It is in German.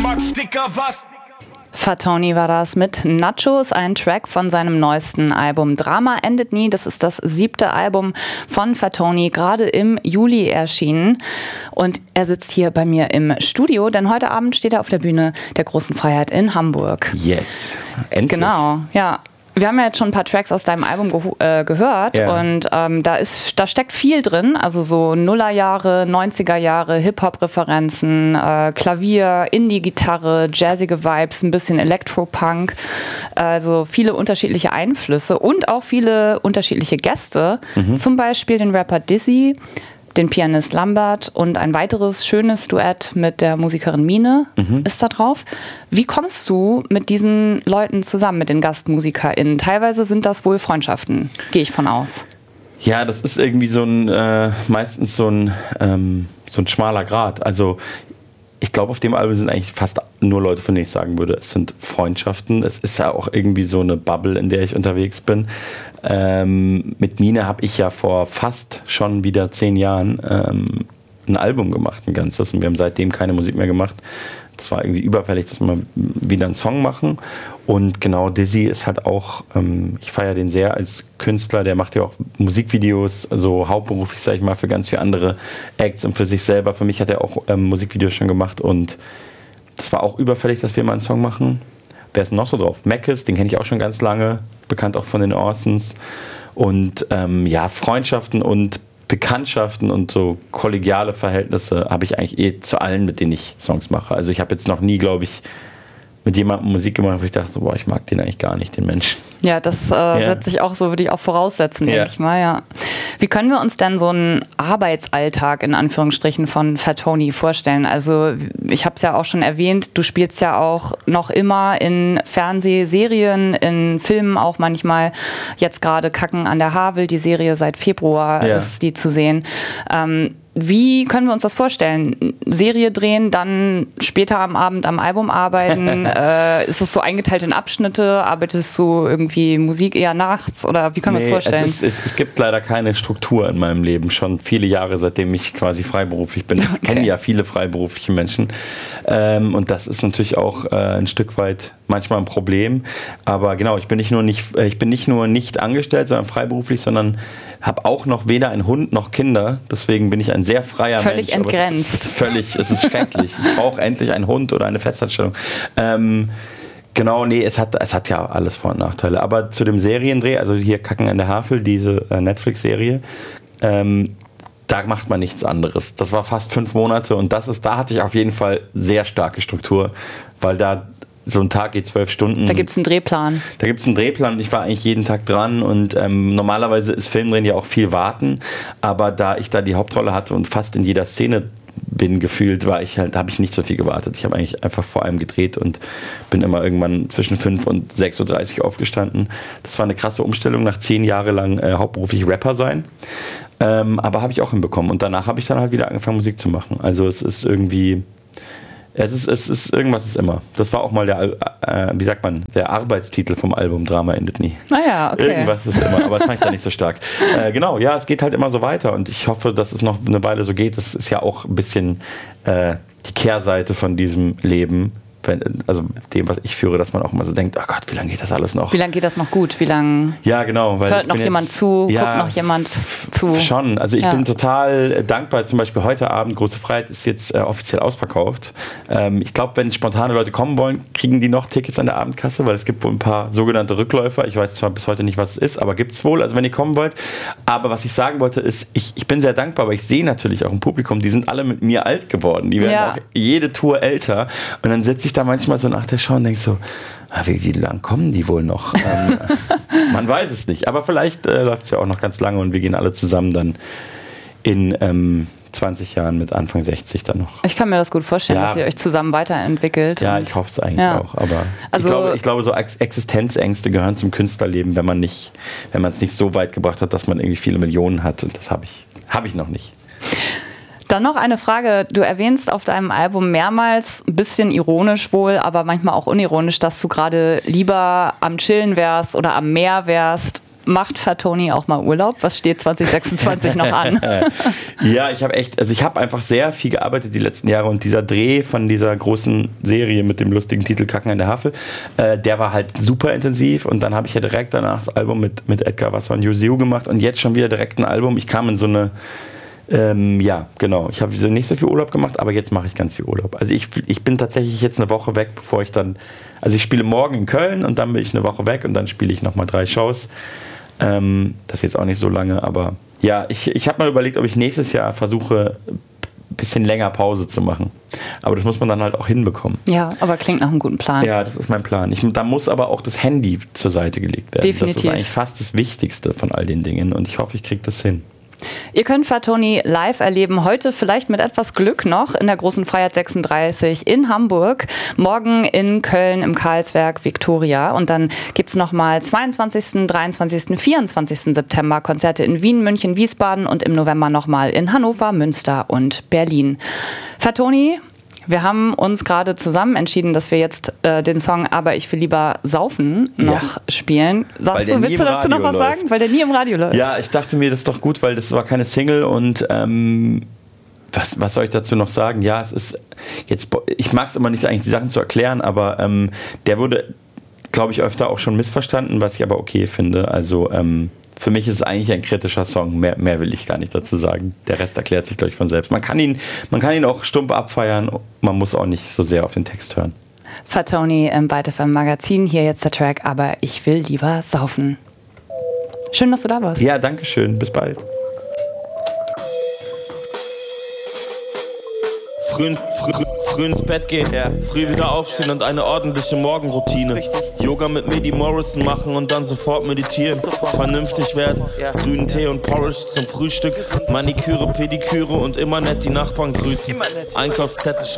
Quatsch, Dicker, was? Fatoni war das mit Nachos, ein Track von seinem neuesten Album Drama endet nie. Das ist das 7. Album von Fatoni, gerade im Juli erschienen. Und er sitzt hier bei mir im Studio, denn heute Abend steht er auf der Bühne der Großen Freiheit in Hamburg. Yes, endlich. Genau, ja. Wir haben ja jetzt schon ein paar Tracks aus deinem Album gehört und da steckt viel drin, also so Nullerjahre, 90er Jahre, Hip-Hop-Referenzen, Klavier, Indie-Gitarre, jazzige Vibes, ein bisschen Elektropunk, also viele unterschiedliche Einflüsse und auch viele unterschiedliche Gäste, zum Beispiel den Rapper Dizzy, den Pianist Lambert und ein weiteres schönes Duett mit der Musikerin Mine ist da drauf. Wie kommst du mit diesen Leuten zusammen, mit den GastmusikerInnen? Teilweise sind das wohl Freundschaften, gehe ich von aus. Ja, das ist irgendwie so ein, meistens so ein schmaler Grat. Also ich glaube, auf dem Album sind eigentlich fast nur Leute, von denen ich sagen würde, es sind Freundschaften. Es ist ja auch irgendwie so eine Bubble, in der ich unterwegs bin. Mit Mine habe ich ja vor fast schon wieder 10 Jahren ein Album gemacht, ein ganzes. Und wir haben seitdem keine Musik mehr gemacht. Das war irgendwie überfällig, dass wir wieder einen Song machen. Und genau, Dizzy ist halt auch, ich feiere den sehr als Künstler, der macht ja auch Musikvideos, also hauptberuflich, sag ich mal, für ganz viele andere Acts und für sich selber. Für mich hat er auch Musikvideos schon gemacht und das war auch überfällig, dass wir mal einen Song machen. Wer ist denn noch so drauf? Mackes, den kenne ich auch schon ganz lange, bekannt auch von den Orsons. Und Freundschaften und Bekanntschaften und so kollegiale Verhältnisse habe ich eigentlich zu allen, mit denen ich Songs mache. Also ich habe jetzt noch nie, glaube ich, mit jemandem Musik gemacht, wo ich dachte, boah, ich mag den eigentlich gar nicht, den Menschen. Ja, das setze ich auch so, würde ich auch voraussetzen, denke ich mal, ja. Wie können wir uns denn so einen Arbeitsalltag in Anführungsstrichen von Fatoni vorstellen? Also ich habe es ja auch schon erwähnt, du spielst ja auch noch immer in Fernsehserien, in Filmen auch manchmal. Jetzt gerade Kacken an der Havel, die Serie seit Februar ist die zu sehen. Wie können wir uns das vorstellen? Serie drehen, dann später am Abend am Album arbeiten? Ist es so eingeteilt in Abschnitte? Arbeitest du irgendwie Musik eher nachts? Oder wie können wir uns vorstellen? Es gibt leider keine Struktur in meinem Leben. Schon viele Jahre, seitdem ich quasi freiberuflich bin. Ich kenne ja viele freiberufliche Menschen. Und das ist natürlich auch ein Stück weit manchmal ein Problem. Aber genau, ich bin nicht nur nicht angestellt, sondern freiberuflich, sondern habe auch noch weder einen Hund noch Kinder. Deswegen bin ich ein sehr freier Mensch. Völlig entgrenzt. Es ist schrecklich. Ich brauche endlich einen Hund oder eine Festanstellung. Genau, nee, es hat ja alles Vor- und Nachteile. Aber zu dem Seriendreh, also hier Kacken an der Havel, diese Netflix-Serie, da macht man nichts anderes. Das war fast 5 Monate und da hatte ich auf jeden Fall sehr starke Struktur, weil da so ein Tag geht 12 Stunden. Da gibt es einen Drehplan. Ich war eigentlich jeden Tag dran und normalerweise ist Filmdrehen ja auch viel warten, aber da ich da die Hauptrolle hatte und fast in jeder Szene bin gefühlt, habe ich nicht so viel gewartet. Ich habe eigentlich einfach vor allem gedreht und bin immer irgendwann zwischen 5 und 6:30 Uhr aufgestanden. Das war eine krasse Umstellung, nach 10 Jahre lang hauptberuflich Rapper sein. Aber habe ich auch hinbekommen und danach habe ich dann halt wieder angefangen Musik zu machen. Also es ist irgendwie... irgendwas ist immer. Das war auch mal der Arbeitstitel vom Album Drama endet nie. Naja, okay. Irgendwas ist immer, aber das fand ich da nicht so stark. Genau, ja, es geht halt immer so weiter und ich hoffe, dass es noch eine Weile so geht. Das ist ja auch ein bisschen die Kehrseite von diesem Leben. Also dem, was ich führe, dass man auch immer so denkt, oh Gott, wie lange geht das alles noch? Wie lange geht das noch gut? Wie lange hört noch jemand zu? Guckt noch jemand zu? Schon, also ich bin total dankbar. Zum Beispiel heute Abend, Große Freiheit ist jetzt offiziell ausverkauft. Ich glaube, wenn spontane Leute kommen wollen, kriegen die noch Tickets an der Abendkasse, weil es gibt wohl ein paar sogenannte Rückläufer. Ich weiß zwar bis heute nicht, was es ist, aber gibt es wohl, also wenn ihr kommen wollt. Aber was ich sagen wollte ist, ich bin sehr dankbar, aber ich sehe natürlich auch im Publikum, die sind alle mit mir alt geworden. Die werden auch jede Tour älter und dann sitze ich da manchmal so nach der Show und denke so, wie lang kommen die wohl noch? Man weiß es nicht, aber vielleicht läuft es ja auch noch ganz lange und wir gehen alle zusammen dann in 20 Jahren mit Anfang 60 dann noch. Ich kann mir das gut vorstellen, dass ihr euch zusammen weiterentwickelt. Ja, ich hoffe es eigentlich auch, aber also, ich glaube, so Existenzängste gehören zum Künstlerleben, wenn man es nicht so weit gebracht hat, dass man irgendwie viele Millionen hat und das habe ich noch nicht. Dann noch eine Frage. Du erwähnst auf deinem Album mehrmals, ein bisschen ironisch wohl, aber manchmal auch unironisch, dass du gerade lieber am Chillen wärst oder am Meer wärst. macht Fatoni auch mal Urlaub? Was steht 2026 noch an? Ja, ich habe einfach sehr viel gearbeitet die letzten Jahre und dieser Dreh von dieser großen Serie mit dem lustigen Titel Kacken in der Havel, der war halt super intensiv und dann habe ich ja direkt danach das Album mit Edgar Wasser und Yuziu gemacht und jetzt schon wieder direkt ein Album. Ich kam in so eine ja, genau. Ich habe nicht so viel Urlaub gemacht, aber jetzt mache ich ganz viel Urlaub. Also ich bin tatsächlich jetzt eine Woche weg, bevor ich dann... Also ich spiele morgen in Köln und dann bin ich eine Woche weg und dann spiele ich nochmal 3 Shows. Das ist jetzt auch nicht so lange, aber ja, ich habe mal überlegt, ob ich nächstes Jahr versuche, ein bisschen länger Pause zu machen. Aber das muss man dann halt auch hinbekommen. Ja, aber klingt nach einem guten Plan. Ja, das ist mein Plan. Da muss aber auch das Handy zur Seite gelegt werden. Definitiv. Das ist eigentlich fast das Wichtigste von all den Dingen und ich hoffe, ich kriege das hin. Ihr könnt Fatoni live erleben, heute vielleicht mit etwas Glück noch in der Großen Freiheit 36 in Hamburg, morgen in Köln im Karlswerk Victoria und dann gibt es nochmal 22., 23., 24. September Konzerte in Wien, München, Wiesbaden und im November nochmal in Hannover, Münster und Berlin. Fatoni, wir haben uns gerade zusammen entschieden, dass wir jetzt den Song Aber ich will lieber saufen noch spielen. Willst du dazu noch was sagen? Weil der nie im Radio läuft. Ja, ich dachte mir, das ist doch gut, weil das war keine Single und was soll ich dazu noch sagen? Ja, es ist jetzt, ich mag es immer nicht eigentlich die Sachen zu erklären, aber der wurde, glaube ich, öfter auch schon missverstanden, was ich aber okay finde. Also für mich ist es eigentlich ein kritischer Song. Mehr will ich gar nicht dazu sagen. Der Rest erklärt sich, glaube ich, von selbst. Man kann ihn auch stumpf abfeiern. Man muss auch nicht so sehr auf den Text hören. Fatoni im Byte FM Magazin. Hier jetzt der Track, aber ich will lieber saufen. Schön, dass du da warst. Ja, danke schön. Bis bald. Früh ins Bett gehen, früh wieder aufstehen und eine ordentliche Morgenroutine. Richtig. Yoga mit Medi Morrison machen und dann sofort meditieren. Vernünftig werden, grünen Tee und Porridge zum Frühstück. Maniküre, Pediküre und immer nett die Nachbarn grüßen. Einkaufszettel